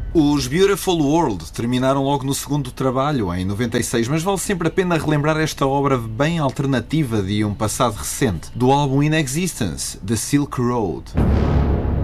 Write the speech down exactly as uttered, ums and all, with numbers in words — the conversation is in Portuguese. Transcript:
Os Beautiful World terminaram logo no segundo trabalho, em noventa e seis, mas vale sempre a pena relembrar esta obra bem alternativa de um passado recente, do álbum In Existence, The Silk Road.